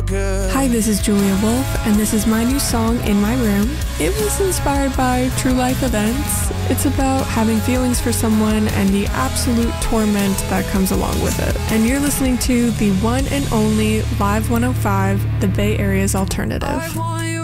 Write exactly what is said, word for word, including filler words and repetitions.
good. Hi, this is Julia Wolf, and this is my new song, In My Room. It was inspired by true life events. It's about having feelings for someone and the absolute torment that comes along with it. And you're listening to the one and only Live one oh five, the Bay Area's alternative. I want you